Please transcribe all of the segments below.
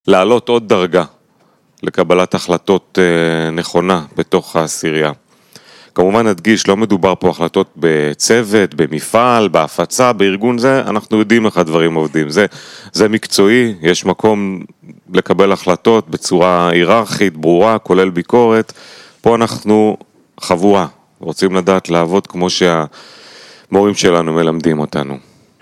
לעלות עוד דרגה לקבלת החלטות נכונה בתוך העשירייה. כמובן נדגיש, לא מדובר פה החלטות בצוות, במפעל, בהפצה, בארגון זה, אנחנו יודעים איך הדברים עובדים. זה מקצועי, יש מקום לקבל החלטות בצורה היררכית, ברורה, כולל ביקורת. פה אנחנו חבורה, רוצים לדעת לעבוד כמו שהמורים שלנו מלמדים אותנו.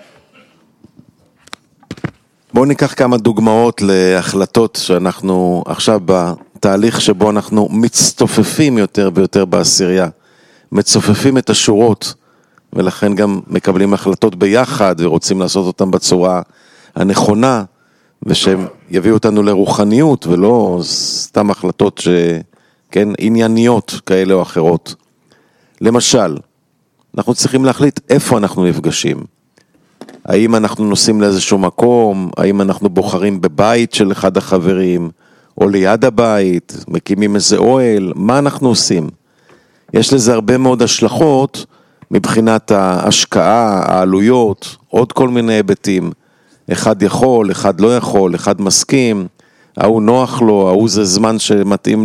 בואו ניקח כמה דוגמאות להחלטות שאנחנו עכשיו בתהליך שבו אנחנו מצטופפים יותר ויותר בעשירייה, מצופפים את השורות ולכן גם מקבלים החלטות ביחד ורוצים לעשות אותן בצורה הנכונה ושהם יביאו אותנו לרוחניות ולא סתם החלטות ענייניות כאלה או אחרות. למשל, אנחנו צריכים להחליט איפה אנחנו נפגשים. האם אנחנו נוסעים לאיזשהו מקום, האם אנחנו בוחרים בבית של אחד החברים, או ליד הבית, מקימים איזה אוהל, מה אנחנו עושים? יש לזה הרבה מאוד השלכות מבחינת ההשקעה, העלויות, עוד כל מיני היבטים. אחד יכול, אחד לא יכול, אחד מסכים, ההוא נוח לו, ההוא זה זמן שמתאים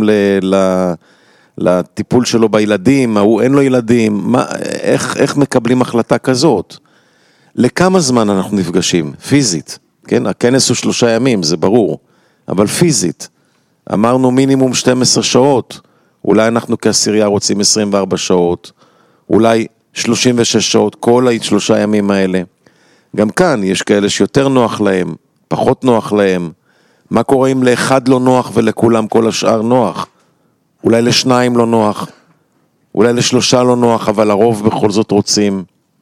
לטיפול שלו בילדים, ההוא אין לו ילדים, איך מקבלים החלטה כזאת? לכמה זמן אנחנו נפגשים? פיזית, כן? הכנס הוא 3 ימים, זה ברור, אבל פיזית. אמרנו מינימום 12 שעות, אולי אנחנו כעשירייה רוצים 24 שעות, אולי 36 שעות, כל 3 ימים האלה. גם כאן יש כאלה שיותר נוח להם, פחות נוח להם. מה קורה אם לאחד לא נוח ולכולם כל השאר נוח? אולי לשניים לא נוח, אולי ל3 לא נוח, אבל הרוב בכל זאת רוצים.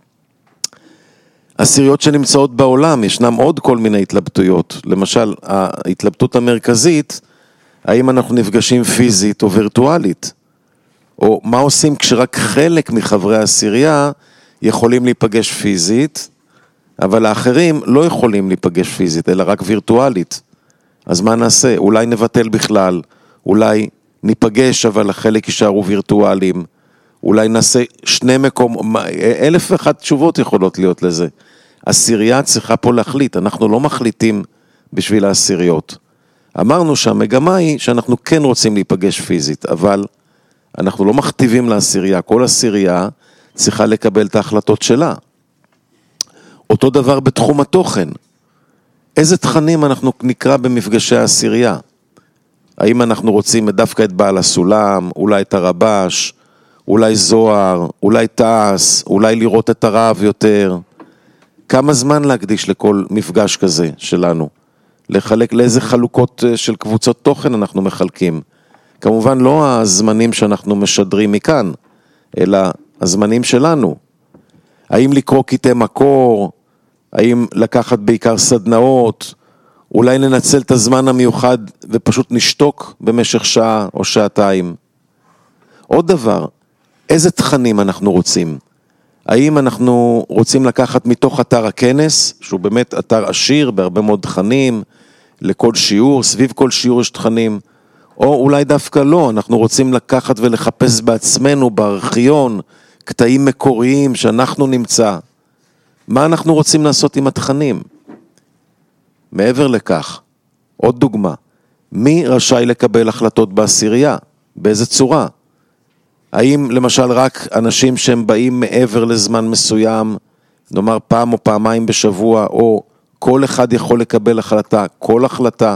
עשיריות שנמצאות בעולם, ישנם עוד כל מיני התלבטויות. למשל, ההתלבטות המרכזית, האם אנחנו נפגשים פיזית או וירטואלית? או מה עושים כשרק חלק מחברי העשירייה יכולים להיפגש פיזית, אבל האחרים לא יכולים להיפגש פיזית, אלא רק וירטואלית. אז מה נעשה? אולי נבטל בכלל, אולי ניפגש, אבל החלק יישארו וירטואליים. אולי נעשה 2 מקום, 1,001 תשובות יכולות להיות לזה. עשירייה צריכה פה להחליט, אנחנו לא מחליטים בשביל העשיריות. אמרנו שהמגמה היא שאנחנו כן רוצים להיפגש פיזית, אבל אנחנו לא מכתיבים לעשירייה, כל עשירייה צריכה לקבל את ההחלטות שלה. אותו דבר בתחום התוכן. איזה תכנים אנחנו נקרא במפגשי העשירייה? האם אנחנו רוצים דווקא את בעל הסולם, אולי את הרבש, אולי זוהר, אולי תעש, אולי לראות את הרב יותר. כמה זמן להקדיש לכל מפגש כזה שלנו? לחלק לאיזה חלוקות של קבוצות תוכן אנחנו מחלקים. כמובן לא הזמנים שאנחנו משדרים מכאן, אלא הזמנים שלנו. האם לקרוא קטעי מקור, האם לקחת בעיקר סדנאות, אולי ננצל את הזמן המיוחד ופשוט נשתוק במשך שעה או שעתיים. עוד דבר, איזה תכנים אנחנו רוצים? האם אנחנו רוצים לקחת מתוך אתר הכנס, שהוא באמת אתר עשיר בהרבה מאוד תכנים, לכל שיעור, סביב כל שיעור יש תכנים, או אולי דווקא לא, אנחנו רוצים לקחת ולחפש בעצמנו בארכיון, קטעים מקוריים שאנחנו נמצא. מה אנחנו רוצים לעשות עם התכנים? מעבר לכך, עוד דוגמה, מי רשאי לקבל החלטות בעשירייה? באיזה צורה? האם למשל רק אנשים שהם באים מעבר לזמן מסוים, נאמר פעם או פעמיים בשבוע, או כל אחד יכול לקבל החלטה, כל החלטה?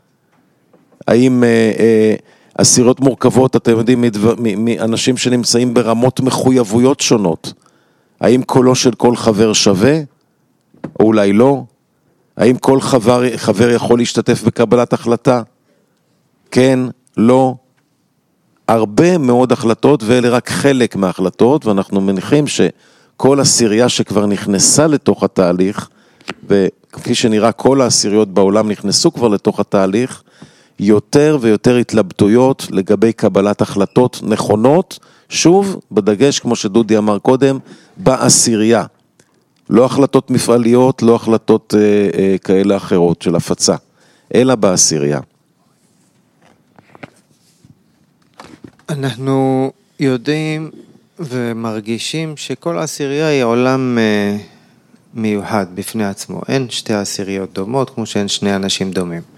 האם עשיריות מורכבות, אתם יודעים, מאנשים שנמצאים ברמות מחויבויות שונות? האם קולו של כל חבר שווה? או אולי לא? האם כל חבר יכול להשתתף בקבלת החלטה? כן, לא. הרבה מאוד החלטות, ואלה רק חלק מההחלטות, ואנחנו מניחים שכל עשירייה שכבר נכנסה לתוך התהליך, וכפי שנראה כל העשיריות בעולם נכנסו כבר לתוך התהליך, יותר ויותר התלבטויות לגבי קבלת החלטות נכונות, שוב, בדגש כמו שדודי אמר קודם, בעשירייה. לא החלטות מפעליות, לא החלטות כאלה אחרות של הפצה, אלא בעשירייה. אנחנו יודעים ומרגישים שכל עשירייה היא עולם מיוחד בפני עצמו. אין 2 עשיריות דומות כמו שאין 2 אנשים דומים.